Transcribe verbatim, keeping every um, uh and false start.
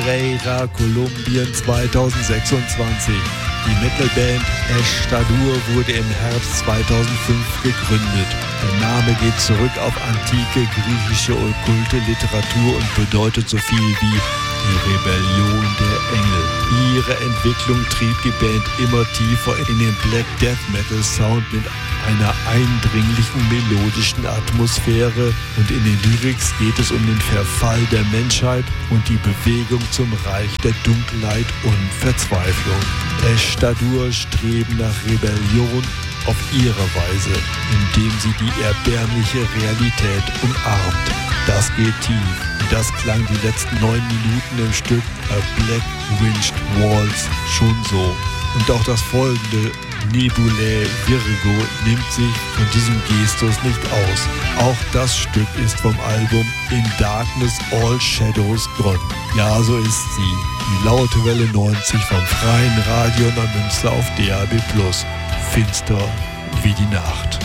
Pereira, Kolumbien zweitausendsechsundzwanzig. Die Metalband Esh-Stadur wurde im Herbst zweitausendfünf gegründet. Der Name geht zurück auf antike griechische okkulte Literatur und bedeutet so viel wie die Rebellion der Engel. Ihre Entwicklung trieb die Band immer tiefer in den Black Death Metal Sound mit einer eindringlichen melodischen Atmosphäre, und in den Lyrics geht es um den Verfall der Menschheit und die Bewegung zum Reich der Dunkelheit und Verzweiflung. Esh-Stadur streben nach Rebellion auf ihre Weise, indem sie die erbärmliche Realität umarmt. Das geht tief, und das klang die letzten neun Minuten im Stück A Black Winged Waltz schon so. Und auch das folgende Nebulae Virgo nimmt sich von diesem Gestus nicht aus. Auch das Stück ist vom Album In Darkness All Shadows Gone. Ja, so ist sie. Die Laute Welle neunzig vom Freien Radio Neumünster auf D A B plus. Finster wie die Nacht.